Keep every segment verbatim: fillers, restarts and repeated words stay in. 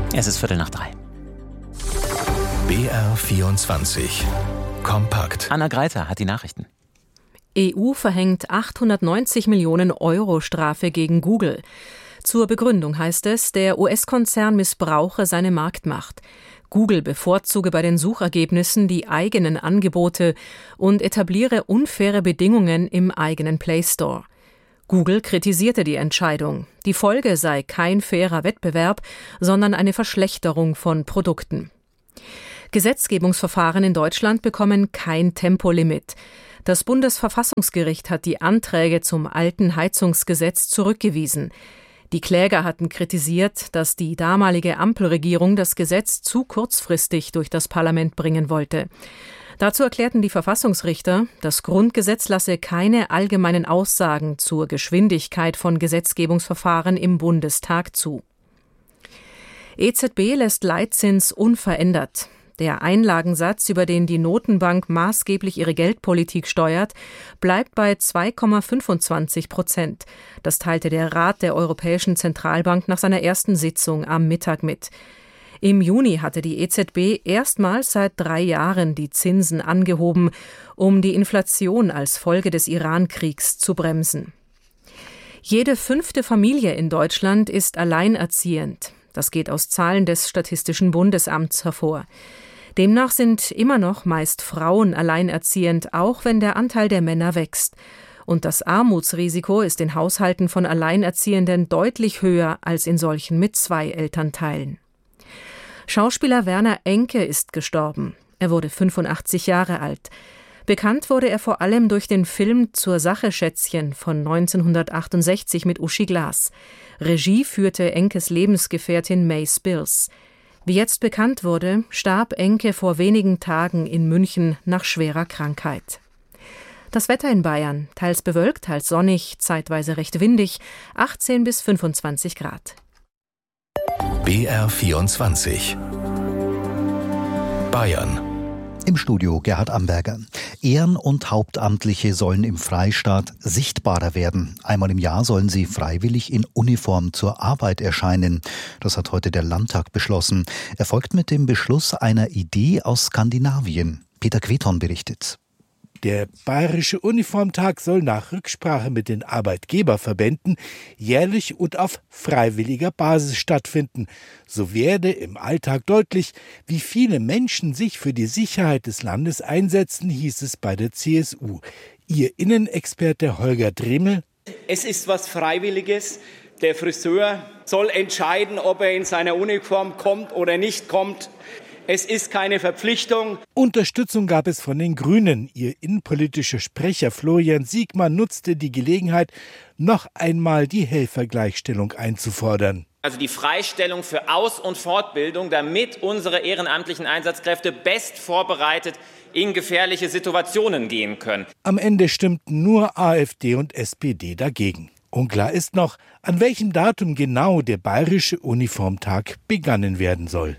Es ist Viertel nach drei. B R vierundzwanzig. Kompakt. Anna Greiter hat die Nachrichten. E U verhängt achthundertneunzig Millionen Euro Strafe gegen Google. Zur Begründung heißt es, der U S-Konzern missbrauche seine Marktmacht. Google bevorzuge bei den Suchergebnissen die eigenen Angebote und etabliere unfaire Bedingungen im eigenen Play Store. Google kritisierte die Entscheidung. Die Folge sei kein fairer Wettbewerb, sondern eine Verschlechterung von Produkten. Gesetzgebungsverfahren in Deutschland bekommen kein Tempolimit. Das Bundesverfassungsgericht hat die Anträge zum alten Heizungsgesetz zurückgewiesen. Die Kläger hatten kritisiert, dass die damalige Ampelregierung das Gesetz zu kurzfristig durch das Parlament bringen wollte. Dazu erklärten die Verfassungsrichter, das Grundgesetz lasse keine allgemeinen Aussagen zur Geschwindigkeit von Gesetzgebungsverfahren im Bundestag zu. E Z B lässt Leitzins unverändert. Der Einlagensatz, über den die Notenbank maßgeblich ihre Geldpolitik steuert, bleibt bei zwei Komma fünfundzwanzig Prozent. Das teilte der Rat der Europäischen Zentralbank nach seiner ersten Sitzung am Mittag mit. Im Juni hatte die E Z B erstmals seit drei Jahren die Zinsen angehoben, um die Inflation als Folge des Iran-Kriegs zu bremsen. Jede fünfte Familie in Deutschland ist alleinerziehend. Das geht aus Zahlen des Statistischen Bundesamts hervor. Demnach sind immer noch meist Frauen alleinerziehend, auch wenn der Anteil der Männer wächst. Und das Armutsrisiko ist in Haushalten von Alleinerziehenden deutlich höher als in solchen mit zwei Elternteilen. Schauspieler Werner Enke ist gestorben. Er wurde fünfundachtzig Jahre alt. Bekannt wurde er vor allem durch den Film Zur Sache Schätzchen von neunzehnhundertachtundsechzig mit Uschi Glas. Regie führte Enkes Lebensgefährtin May Spills. Wie jetzt bekannt wurde, starb Enke vor wenigen Tagen in München nach schwerer Krankheit. Das Wetter in Bayern, teils bewölkt, teils sonnig, zeitweise recht windig, achtzehn bis fünfundzwanzig Grad. B R vierundzwanzig. Bayern. Im Studio Gerhard Amberger. Ehren- und Hauptamtliche sollen im Freistaat sichtbarer werden. Einmal im Jahr sollen sie freiwillig in Uniform zur Arbeit erscheinen. Das hat heute der Landtag beschlossen. Erfolgt mit dem Beschluss einer Idee aus Skandinavien. Peter Queton berichtet. Der Bayerische Uniformtag soll nach Rücksprache mit den Arbeitgeberverbänden jährlich und auf freiwilliger Basis stattfinden. So werde im Alltag deutlich, wie viele Menschen sich für die Sicherheit des Landes einsetzen, hieß es bei der C S U. Ihr Innenexperte Holger Dremel: Es ist was Freiwilliges. Der Friseur soll entscheiden, ob er in seiner Uniform kommt oder nicht kommt. Es ist keine Verpflichtung. Unterstützung gab es von den Grünen. Ihr innenpolitischer Sprecher Florian Siegmann nutzte die Gelegenheit, noch einmal die Helfergleichstellung einzufordern. Also die Freistellung für Aus- und Fortbildung, damit unsere ehrenamtlichen Einsatzkräfte best vorbereitet in gefährliche Situationen gehen können. Am Ende stimmten nur A f D und S P D dagegen. Unklar ist noch, an welchem Datum genau der Bayerische Uniformtag begangen werden soll.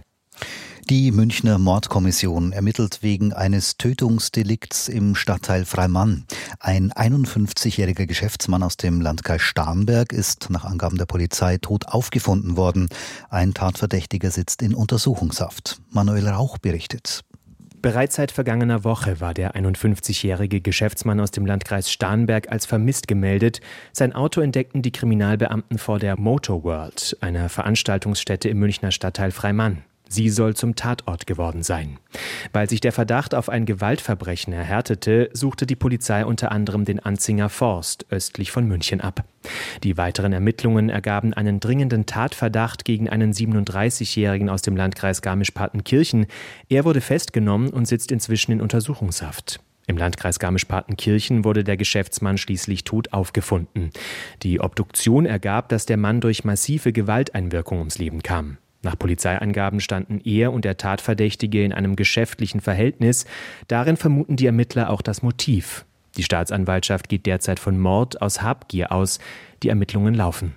Die Münchner Mordkommission ermittelt wegen eines Tötungsdelikts im Stadtteil Freimann. Ein einundfünfzigjähriger Geschäftsmann aus dem Landkreis Starnberg ist nach Angaben der Polizei tot aufgefunden worden. Ein Tatverdächtiger sitzt in Untersuchungshaft. Manuel Rauch berichtet. Bereits seit vergangener Woche war der einundfünfzigjährige Geschäftsmann aus dem Landkreis Starnberg als vermisst gemeldet. Sein Auto entdeckten die Kriminalbeamten vor der Motor World, einer Veranstaltungsstätte im Münchner Stadtteil Freimann. Sie soll zum Tatort geworden sein. Weil sich der Verdacht auf ein Gewaltverbrechen erhärtete, suchte die Polizei unter anderem den Anzinger Forst östlich von München ab. Die weiteren Ermittlungen ergaben einen dringenden Tatverdacht gegen einen siebenunddreißigjährigen aus dem Landkreis Garmisch-Partenkirchen. Er wurde festgenommen und sitzt inzwischen in Untersuchungshaft. Im Landkreis Garmisch-Partenkirchen wurde der Geschäftsmann schließlich tot aufgefunden. Die Obduktion ergab, dass der Mann durch massive Gewalteinwirkung ums Leben kam. Nach Polizeiangaben standen er und der Tatverdächtige in einem geschäftlichen Verhältnis. Darin vermuten die Ermittler auch das Motiv. Die Staatsanwaltschaft geht derzeit von Mord aus Habgier aus. Die Ermittlungen laufen.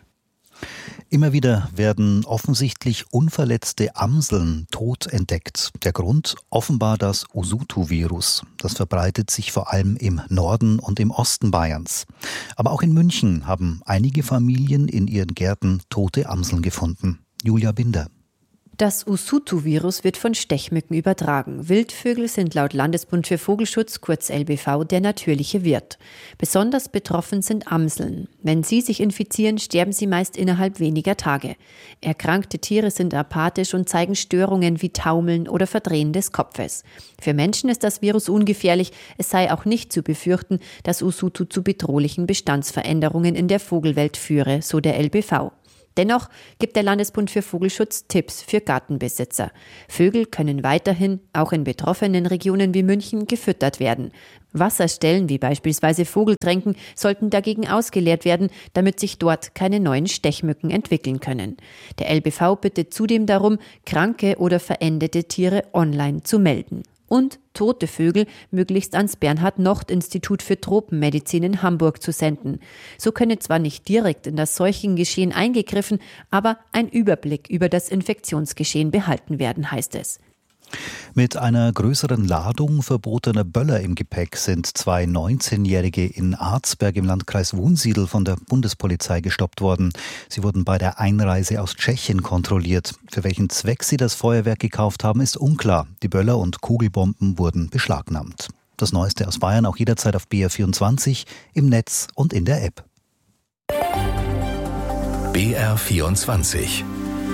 Immer wieder werden offensichtlich unverletzte Amseln tot entdeckt. Der Grund offenbar das Usutu-Virus. Das verbreitet sich vor allem im Norden und im Osten Bayerns. Aber auch in München haben einige Familien in ihren Gärten tote Amseln gefunden. Julia Binder. Das Usutu-Virus wird von Stechmücken übertragen. Wildvögel sind laut Landesbund für Vogelschutz, kurz L B V, der natürliche Wirt. Besonders betroffen sind Amseln. Wenn sie sich infizieren, sterben sie meist innerhalb weniger Tage. Erkrankte Tiere sind apathisch und zeigen Störungen wie Taumeln oder Verdrehen des Kopfes. Für Menschen ist das Virus ungefährlich. Es sei auch nicht zu befürchten, dass Usutu zu bedrohlichen Bestandsveränderungen in der Vogelwelt führe, so der L B V. Dennoch gibt der Landesbund für Vogelschutz Tipps für Gartenbesitzer. Vögel können weiterhin, auch in betroffenen Regionen wie München, gefüttert werden. Wasserstellen wie beispielsweise Vogeltränken sollten dagegen ausgeleert werden, damit sich dort keine neuen Stechmücken entwickeln können. Der L B V bittet zudem darum, kranke oder verendete Tiere online zu melden. Und tote Vögel möglichst ans Bernhard-Nocht-Institut für Tropenmedizin in Hamburg zu senden. So könne zwar nicht direkt in das Seuchengeschehen eingegriffen, aber ein Überblick über das Infektionsgeschehen behalten werden, heißt es. Mit einer größeren Ladung verbotener Böller im Gepäck sind zwei neunzehnjährige in Arzberg im Landkreis Wunsiedel von der Bundespolizei gestoppt worden. Sie wurden bei der Einreise aus Tschechien kontrolliert. Für welchen Zweck sie das Feuerwerk gekauft haben, ist unklar. Die Böller und Kugelbomben wurden beschlagnahmt. Das Neueste aus Bayern auch jederzeit auf B R vierundzwanzig, im Netz und in der App. B R vierundzwanzig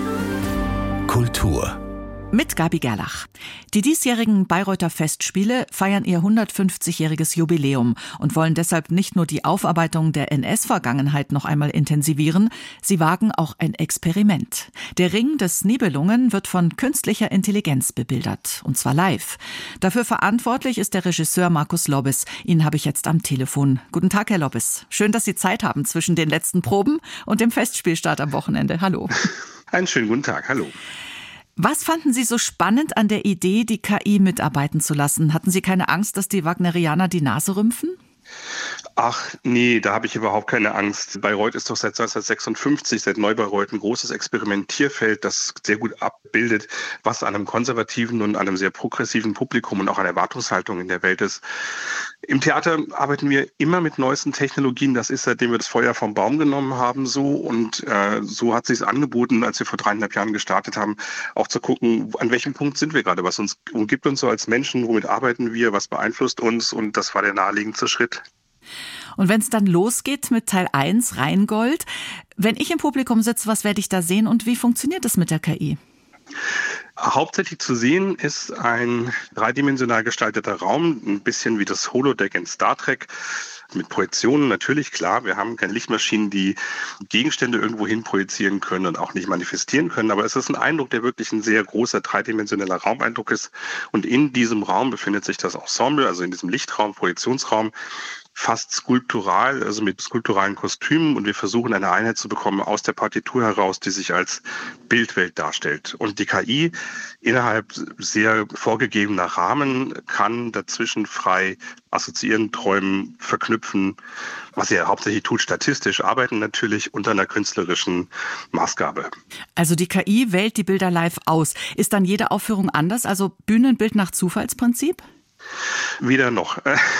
Kultur mit Gabi Gerlach. Die diesjährigen Bayreuther Festspiele feiern ihr hundertfünfzigjähriges Jubiläum und wollen deshalb nicht nur die Aufarbeitung der N S-Vergangenheit noch einmal intensivieren, sie wagen auch ein Experiment. Der Ring des Nibelungen wird von künstlicher Intelligenz bebildert, und zwar live. Dafür verantwortlich ist der Regisseur Markus Lobbes. Ihn habe ich jetzt am Telefon. Guten Tag, Herr Lobbes. Schön, dass Sie Zeit haben zwischen den letzten Proben und dem Festspielstart am Wochenende. Hallo. Einen schönen guten Tag. Hallo. Was fanden Sie so spannend an der Idee, die K I mitarbeiten zu lassen? Hatten Sie keine Angst, dass die Wagnerianer die Nase rümpfen? Ach nee, da habe ich überhaupt keine Angst. Bayreuth ist doch seit neunzehnhundertsechsundfünfzig, seit Neubayreuth, ein großes Experimentierfeld, das sehr gut abbildet, was an einem konservativen und einem sehr progressiven Publikum und auch an Erwartungshaltung in der Welt ist. Im Theater arbeiten wir immer mit neuesten Technologien. Das ist, seitdem wir das Feuer vom Baum genommen haben, so. Und äh, so hat sich es angeboten, als wir vor dreieinhalb Jahren gestartet haben, auch zu gucken, an welchem Punkt sind wir gerade, was uns umgibt uns so als Menschen, womit arbeiten wir, was beeinflusst uns. Und das war der naheliegendste Schritt. Und wenn es dann losgeht mit Teil eins, Rheingold, wenn ich im Publikum sitze, was werde ich da sehen und wie funktioniert das mit der K I? Hauptsächlich zu sehen ist ein dreidimensional gestalteter Raum, ein bisschen wie das Holodeck in Star Trek. Mit Projektionen natürlich, klar, wir haben keine Lichtmaschinen, die Gegenstände irgendwo hin projizieren können und auch nicht manifestieren können, aber es ist ein Eindruck, der wirklich ein sehr großer dreidimensioneller Raumeindruck ist. Und in diesem Raum befindet sich das Ensemble, also in diesem Lichtraum, Projektionsraum, fast skulptural, also mit skulpturalen Kostümen, und wir versuchen eine Einheit zu bekommen aus der Partitur heraus, die sich als Bildwelt darstellt. Und die K I innerhalb sehr vorgegebener Rahmen kann dazwischen frei assoziieren, träumen, verknüpfen, was sie ja hauptsächlich tut, statistisch arbeiten natürlich unter einer künstlerischen Maßgabe. Also die K I wählt die Bilder live aus. Ist dann jede Aufführung anders, also Bühnenbild nach Zufallsprinzip? Weder noch.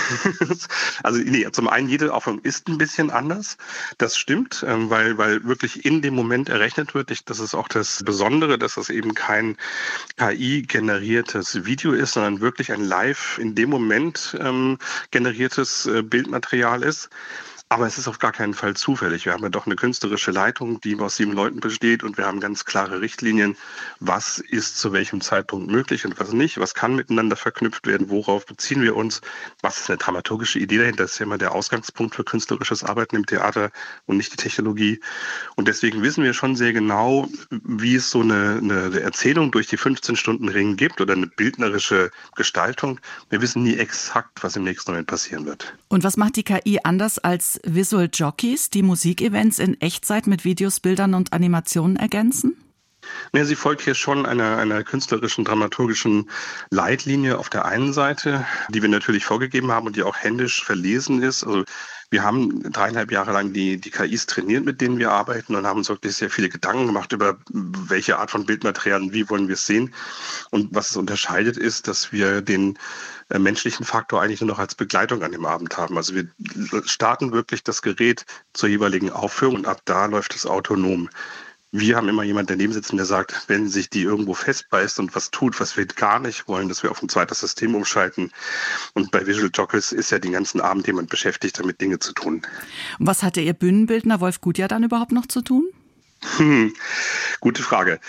Also nee, zum einen, jede Aufführung ist ein bisschen anders. Das stimmt, weil, weil wirklich in dem Moment errechnet wird. Das ist auch das Besondere, dass es eben kein K I-generiertes Video ist, sondern wirklich ein live in dem Moment ähm, generiertes äh, Bildmaterial ist. Aber es ist auf gar keinen Fall zufällig. Wir haben ja doch eine künstlerische Leitung, die aus sieben Leuten besteht, und wir haben ganz klare Richtlinien, was ist zu welchem Zeitpunkt möglich und was nicht, was kann miteinander verknüpft werden, worauf beziehen wir uns, was ist eine dramaturgische Idee dahinter. Das ist ja immer der Ausgangspunkt für künstlerisches Arbeiten im Theater und nicht die Technologie. Und deswegen wissen wir schon sehr genau, wie es so eine, eine Erzählung durch die fünfzehn Stunden Ring gibt oder eine bildnerische Gestaltung. Wir wissen nie exakt, was im nächsten Moment passieren wird. Und was macht die K I anders als Visual Jockeys, die Musikevents in Echtzeit mit Videos, Bildern und Animationen ergänzen? Ja, sie folgt hier schon einer, einer künstlerischen, dramaturgischen Leitlinie auf der einen Seite, die wir natürlich vorgegeben haben und die auch händisch verlesen ist. Also wir haben dreieinhalb Jahre lang die, die K Is trainiert, mit denen wir arbeiten, und haben uns wirklich sehr viele Gedanken gemacht über welche Art von Bildmaterial und wie wollen wir es sehen. Und was es unterscheidet, ist, dass wir den äh, menschlichen Faktor eigentlich nur noch als Begleitung an dem Abend haben. Also wir starten wirklich das Gerät zur jeweiligen Aufführung und ab da läuft es autonom. Wir haben immer jemanden daneben sitzen, der sagt, wenn sich die irgendwo festbeißt und was tut, was wir gar nicht wollen, dass wir auf ein zweites System umschalten. Und bei Visual Jockeys ist ja den ganzen Abend jemand beschäftigt, damit Dinge zu tun. Und was hatte Ihr Bühnenbildner Wolf Gutjahr dann überhaupt noch zu tun? Hm, gute Frage.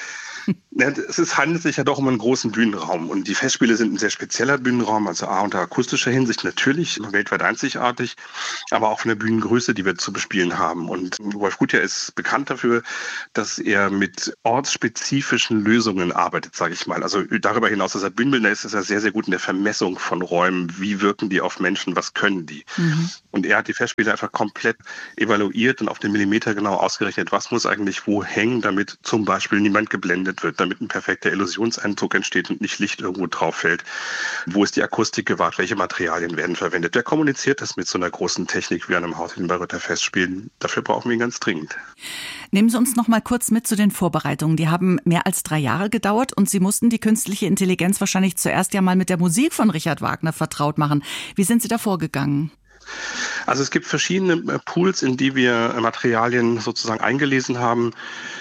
Es ist, handelt sich ja doch um einen großen Bühnenraum und die Festspiele sind ein sehr spezieller Bühnenraum, also A unter akustischer Hinsicht natürlich weltweit einzigartig, aber auch von der Bühnengröße, die wir zu bespielen haben. Und Wolf Gutjahr ist bekannt dafür, dass er mit ortsspezifischen Lösungen arbeitet, sage ich mal. Also darüber hinaus, dass er Bühnenbildner ist, ist er sehr, sehr gut in der Vermessung von Räumen. Wie wirken die auf Menschen? Was können die? Mhm. Und er hat die Festspiele einfach komplett evaluiert und auf den Millimeter genau ausgerechnet, was muss eigentlich wo hängen, damit zum Beispiel niemand geblendet wird, damit ein perfekter Illusionseindruck entsteht und nicht Licht irgendwo drauf fällt. Wo ist die Akustik gewahrt? Welche Materialien werden verwendet? Wer kommuniziert das mit so einer großen Technik wie einem Haus in Bayreuther Festspielen? Dafür brauchen wir ihn ganz dringend. Nehmen Sie uns noch mal kurz mit zu den Vorbereitungen. Die haben mehr als drei Jahre gedauert und Sie mussten die künstliche Intelligenz wahrscheinlich zuerst ja mal mit der Musik von Richard Wagner vertraut machen. Wie sind Sie da vorgegangen? Also es gibt verschiedene Pools, in die wir Materialien sozusagen eingelesen haben.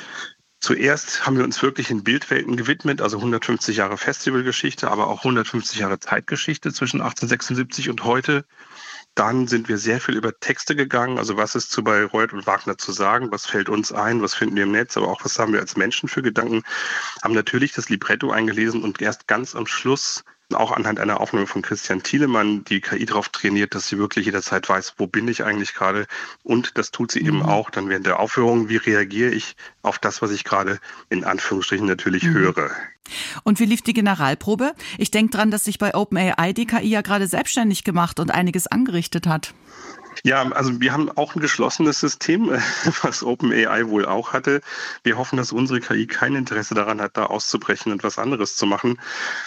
Zuerst haben wir uns wirklich in Bildwelten gewidmet, also hundertfünfzig Jahre Festivalgeschichte, aber auch hundertfünfzig Jahre Zeitgeschichte zwischen achtzehnhundertsechsundsiebzig und heute. Dann sind wir sehr viel über Texte gegangen, also was ist zu Bayreuth und Wagner zu sagen, was fällt uns ein, was finden wir im Netz, aber auch was haben wir als Menschen für Gedanken, haben natürlich das Libretto eingelesen und erst ganz am Schluss auch anhand einer Aufnahme von Christian Thielemann die K I darauf trainiert, dass sie wirklich jederzeit weiß, wo bin ich eigentlich gerade. Und das tut sie mhm. eben auch dann während der Aufführung. Wie reagiere ich auf das, was ich gerade in Anführungsstrichen natürlich mhm. höre. Und wie lief die Generalprobe? Ich denke dran, dass sich bei OpenAI die K I ja gerade selbstständig gemacht und einiges angerichtet hat. Ja, also wir haben auch ein geschlossenes System, was OpenAI wohl auch hatte. Wir hoffen, dass unsere K I kein Interesse daran hat, da auszubrechen und was anderes zu machen.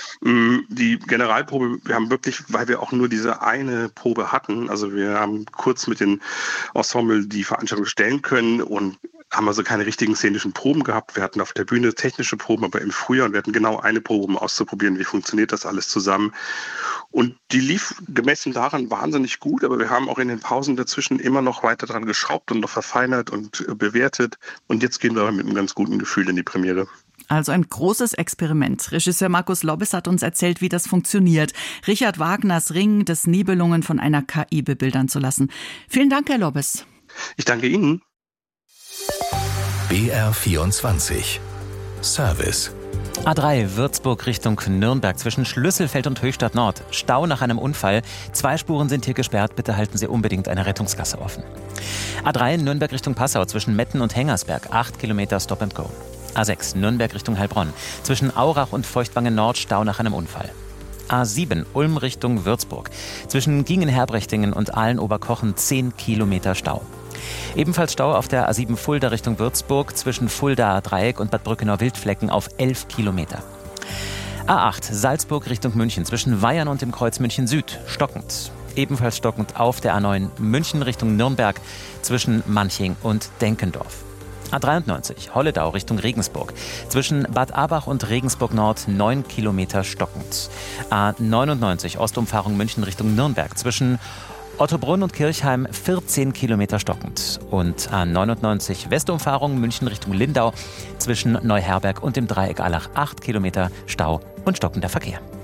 Die Generalprobe, wir haben wirklich, weil wir auch nur diese eine Probe hatten, also wir haben kurz mit den Ensemble die Veranstaltung stellen können und haben also keine richtigen szenischen Proben gehabt. Wir hatten auf der Bühne technische Proben, aber im Frühjahr und wir hatten genau eine Probe, um auszuprobieren, wie funktioniert das alles zusammen. Und die lief gemessen daran wahnsinnig gut, aber wir haben auch in den Pausen dazwischen immer noch weiter dran geschraubt und noch verfeinert und bewertet. Und jetzt gehen wir mit einem ganz guten Gefühl in die Premiere. Also ein großes Experiment. Regisseur Markus Lobbes hat uns erzählt, wie das funktioniert. Richard Wagners Ring des Nibelungen von einer K I bebildern zu lassen. Vielen Dank, Herr Lobbes. Ich danke Ihnen. B R vierundzwanzig Service. A drei Würzburg Richtung Nürnberg zwischen Schlüsselfeld und Höchstadt Nord. Stau nach einem Unfall. Zwei Spuren sind hier gesperrt. Bitte halten Sie unbedingt eine Rettungsgasse offen. A drei Nürnberg Richtung Passau zwischen Metten und Hengersberg. Acht Kilometer Stop and Go. A sechs Nürnberg Richtung Heilbronn. Zwischen Aurach und Feuchtwangen Nord Stau nach einem Unfall. A sieben Ulm Richtung Würzburg. Zwischen Gingen-Herbrechtingen und Aalen-Oberkochen zehn Kilometer Stau. Ebenfalls Stau auf der A sieben Fulda Richtung Würzburg zwischen Fuldaer Dreieck und Bad Brückenau-Wildflecken auf elf Kilometer. A acht Salzburg Richtung München zwischen Weyern und dem Kreuz München Süd stockend. Ebenfalls stockend auf der A neun München Richtung Nürnberg zwischen Manching und Denkendorf. A dreiundneunzig Holledau Richtung Regensburg. Zwischen Bad Abach und Regensburg Nord neun Kilometer stockend. A neunundneunzig Ostumfahrung München Richtung Nürnberg. Zwischen Ottobrunn und Kirchheim vierzehn Kilometer stockend. Und A neunundneunzig Westumfahrung München Richtung Lindau. Zwischen Neuherberg und dem Dreieck Allach acht Kilometer Stau und stockender Verkehr.